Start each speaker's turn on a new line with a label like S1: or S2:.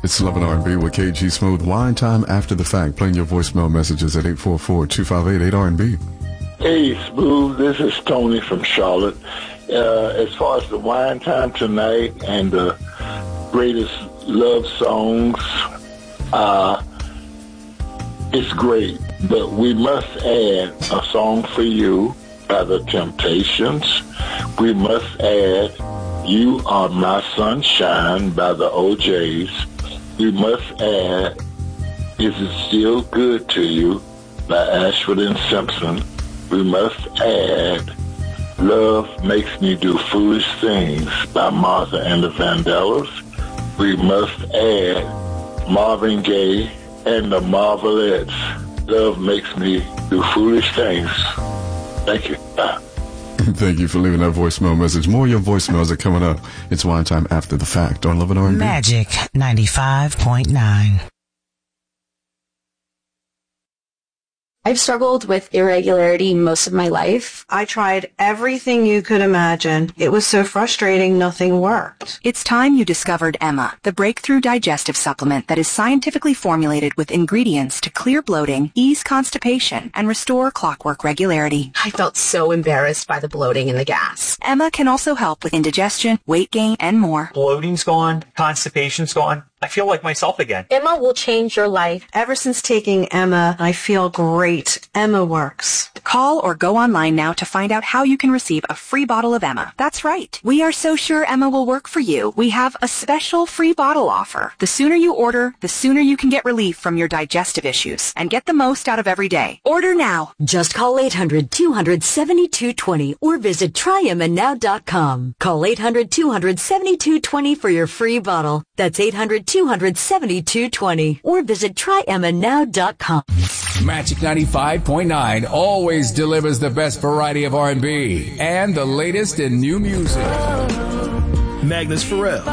S1: It's Love and R&B with KG Smooth. Wine time after the fact. Playing your voicemail messages at 844-258-8RB.
S2: Hey, Smooth. This is Tony from Charlotte. As far as the wine time tonight and the greatest love songs, it's great. But we must add A Song for You by the Temptations. We must add You Are My Sunshine by the OJs. We must add Is It Still Good to You by Ashford and Simpson. We must add Love Makes Me Do Foolish Things by Martha and the Vandellas. We must add Marvin Gaye and the Marvelettes. Love Makes Me Do Foolish Things. Thank you. Bye.
S1: Thank you for leaving that voicemail message. More of your voicemails are coming up. It's Wine Time After the Fact on Love and R&B.
S3: Magic 95.9.
S4: I've struggled with irregularity most of my life.
S5: I tried everything you could imagine. It was so frustrating, nothing worked.
S6: It's time you discovered Emma, the breakthrough digestive supplement that is scientifically formulated with ingredients to clear bloating, ease constipation, and restore clockwork regularity.
S4: I felt so embarrassed by the bloating and the gas.
S6: Emma can also help with indigestion, weight gain, and more.
S7: Bloating's gone, constipation's gone. I feel like myself again.
S4: Emma will change your life.
S5: Ever since taking Emma, I feel great. Emma works.
S6: Call or go online now to find out how you can receive a free bottle of Emma. That's right. We are so sure Emma will work for you. We have a special free bottle offer. The sooner you order, the sooner you can get relief from your digestive issues and get the most out of every day. Order now.
S8: Just call 800-200-7220 or visit tryemmanow.com. Call 800-200-7220 for your free bottle. That's 800-200-7220 or visit tryemmanow.com.
S9: Magic 95.9 always delivers the best variety of R&B and the latest in new music.
S10: Magnus Pharrell.